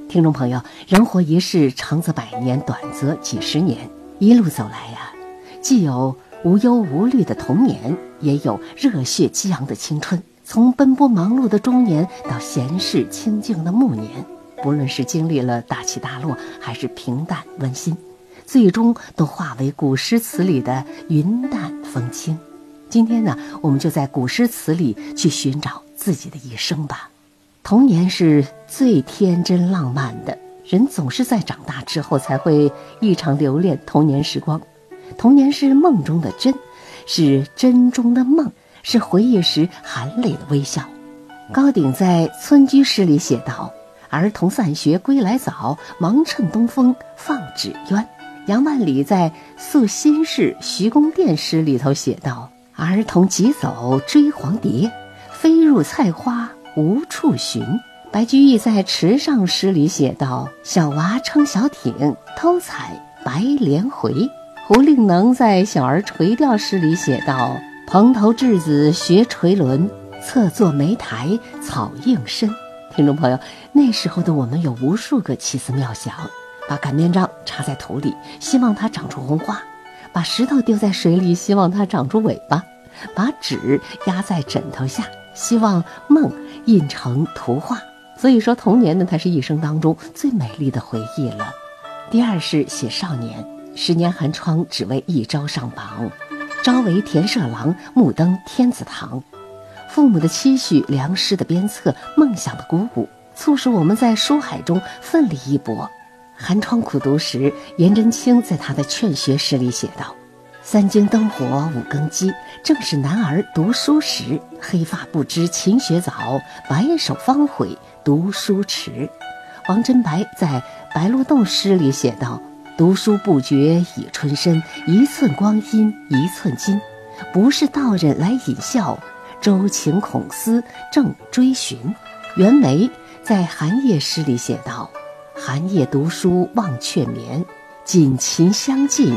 听众朋友，人活一世，长则100年，短则几十年。一路走来呀，既有无忧无虑的童年，也有热血激昂的青春。从奔波忙碌的中年到闲适清静的暮年，不论是经历了大起大落，还是平淡温馨，最终都化为古诗词里的云淡风轻。今天呢，我们就在古诗词里去寻找自己的一生吧。童年是最天真浪漫的，人总是在长大之后才会异常留恋童年时光。童年是梦中的真，是真中的梦，是回忆时含泪的微笑。高鼎在《村居》诗里写道：儿童散学归来早，忙趁东风放纸鸢。杨万里在《宿新市徐公店》诗里头写道：儿童急走追黄蝶，飞入菜花无处寻。白居易在《池上》诗里写道：小娃撑小艇，偷采白莲回。胡令能在《小儿垂钓》诗里写道：蓬头稚子学垂纶，侧坐莓苔草映身。听众朋友，那时候的我们有无数个奇思妙想，把擀面杖插在土里，希望它长出红花；把石头丢在水里，希望它长出尾巴；把纸压在枕头下，希望梦印成图画。所以说，童年呢，它是一生当中最美丽的回忆了。第二是写少年，10年寒窗只为一朝上榜，朝为田舍郎，暮登天子堂。父母的期许，良师的鞭策，梦想的鼓舞，促使我们在书海中奋力一搏。寒窗苦读时，颜真卿在他的劝学诗里写道：3更灯火5更鸡，正是男儿读书时。黑发不知勤学早，白首方悔读书迟。王贞白在《白鹿洞》诗里写道：读书不觉已春深，一寸光阴一寸金。不是道人来引笑，周情孔思正追寻。袁枚在《寒夜》诗里写道：寒夜读书忘却眠，锦衾相近